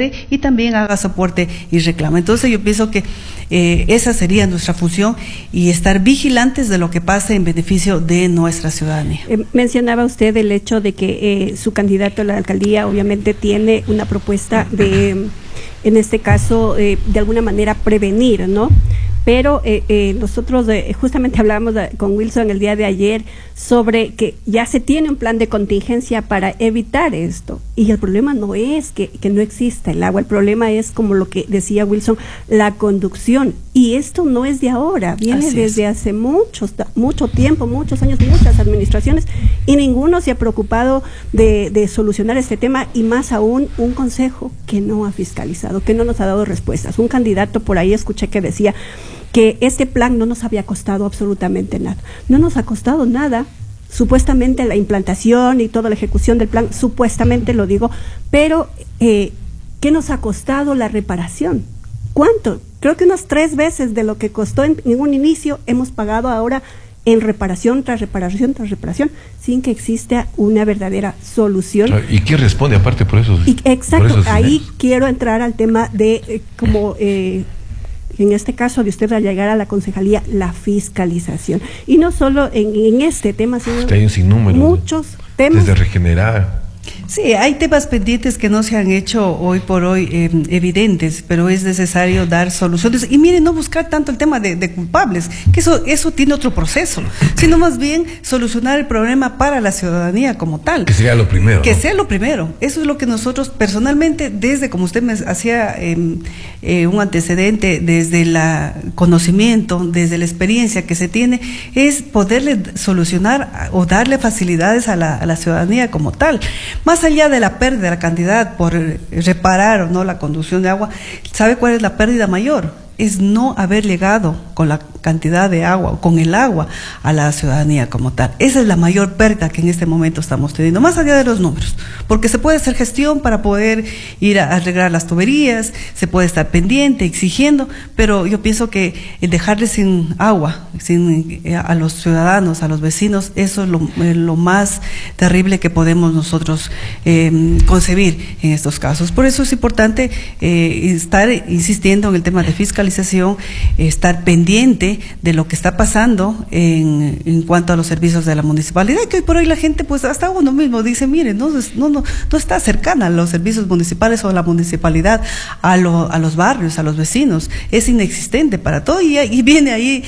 cierre y también haga soporte y reclama. Entonces yo pienso que esa sería nuestra función y estar vigilantes de lo que pase en beneficio de nuestra ciudadanía. Mencionaba usted el hecho de que su candidato a la alcaldía obviamente tiene una propuesta de, en este caso, de alguna manera prevenir, ¿no? Pero nosotros justamente hablábamos con Wilson el día de ayer sobre que ya se tiene un plan de contingencia para evitar esto. Y el problema no es que no exista el agua, el problema es, como lo que decía Wilson, la conducción. Y esto no es de ahora, viene desde hace mucho tiempo, muchos años, muchas administraciones, y ninguno se ha preocupado de solucionar este tema, y más aún un consejo que no ha fiscalizado, que no nos ha dado respuestas. Un candidato por ahí escuché que decía que este plan no nos había costado absolutamente nada. No nos ha costado nada, supuestamente la implantación y toda la ejecución del plan, supuestamente lo digo, pero ¿qué nos ha costado la reparación? ¿Cuánto? Creo que unas 3 veces de lo que costó en un inicio hemos pagado ahora en reparación tras reparación tras reparación, sin que exista una verdadera solución. ¿Y quién responde aparte por eso? Exacto, por esos ahí dineros? Quiero entrar al tema de en este caso de usted al llegar a la concejalía, la fiscalización. Y no solo en este tema, sino hay un sinnúmero muchos temas. Desde regenerar. Sí, hay temas pendientes que no se han hecho hoy por hoy evidentes, pero es necesario dar soluciones. Y miren, no buscar tanto el tema de culpables, que eso tiene otro proceso, sino más bien solucionar el problema para la ciudadanía como tal. Que sería lo primero. Que sea lo primero. Eso es lo que nosotros personalmente, desde, como usted me hacía un antecedente, desde el conocimiento, desde la experiencia que se tiene, es poderle solucionar o darle facilidades a la ciudadanía como tal. Más allá de la pérdida de la cantidad por reparar o no la conducción de agua, ¿sabe cuál es la pérdida mayor? Es no haber llegado con la cantidad de agua, o con el agua, a la ciudadanía como tal. Esa es la mayor pérdida que en este momento estamos teniendo, más allá de los números, porque se puede hacer gestión para poder ir a arreglar las tuberías, se puede estar pendiente, exigiendo, pero yo pienso que el dejarles sin agua, a los ciudadanos, a los vecinos, eso es lo más terrible que podemos nosotros concebir en estos casos. Por eso es importante estar insistiendo en el tema de fiscalización, estar pendiente de lo que está pasando en cuanto a los servicios de la municipalidad, que hoy por hoy la gente, pues hasta uno mismo dice, mire, no está cercana a los servicios municipales o a la municipalidad, a los barrios, a los vecinos, es inexistente para todo, y viene ahí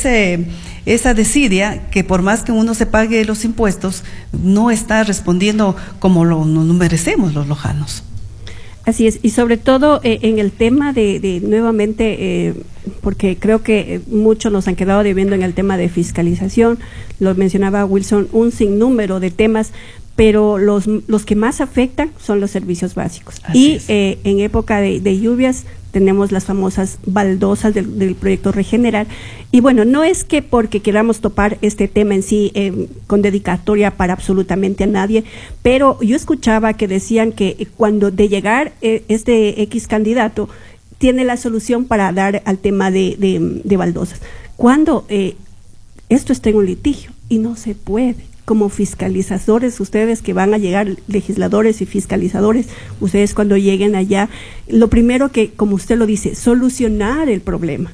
esa desidia que por más que uno se pague los impuestos, no está respondiendo como nos merecemos los lojanos. Así es, y sobre todo en el tema de nuevamente, porque creo que muchos nos han quedado debiendo en el tema de fiscalización, lo mencionaba Wilson, un sinnúmero de temas, pero los que más afectan son los servicios básicos. Así y en época de lluvias tenemos las famosas baldosas del proyecto Regenerar, y bueno, no es que porque queramos topar este tema en sí con dedicatoria para absolutamente a nadie, pero yo escuchaba que decían que cuando de llegar este X candidato tiene la solución para dar al tema de baldosas, cuando esto está en un litigio y no se puede. Como fiscalizadores, ustedes que van a llegar, legisladores y fiscalizadores, ustedes cuando lleguen allá, lo primero que, como usted lo dice, solucionar el problema,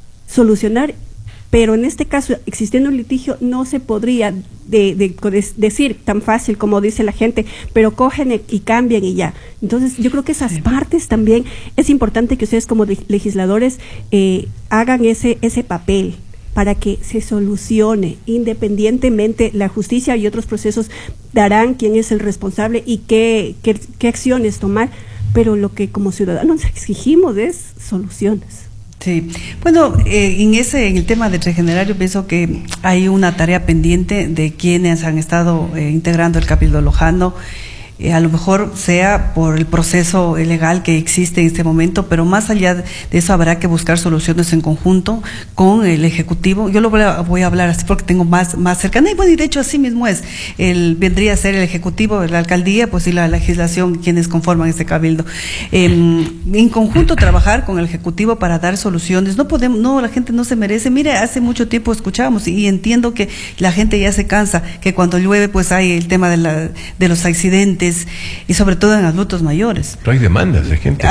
pero en este caso, existiendo un litigio, no se podría decir tan fácil como dice la gente, pero cogen y cambian y ya. Entonces, yo creo que esas partes también es importante que ustedes como legisladores hagan ese papel, para que se solucione independientemente. La justicia y otros procesos darán quién es el responsable y qué acciones tomar, pero lo que como ciudadanos exigimos es soluciones. Sí, bueno, en el tema de Regenerar, yo pienso que hay una tarea pendiente de quienes han estado integrando el Cabildo Lojano. A lo mejor sea por el proceso legal que existe en este momento, pero más allá de eso habrá que buscar soluciones en conjunto con el Ejecutivo. Yo lo voy a hablar así porque tengo más cercana, y bueno, y de hecho así mismo vendría a ser el Ejecutivo, la Alcaldía, pues y la legislación quienes conforman este Cabildo. En conjunto trabajar con el Ejecutivo para dar soluciones. La gente no se merece. Mire, hace mucho tiempo escuchábamos, y entiendo que la gente ya se cansa, que cuando llueve pues hay el tema de los accidentes, y sobre todo en adultos mayores. Pero hay demandas de gente.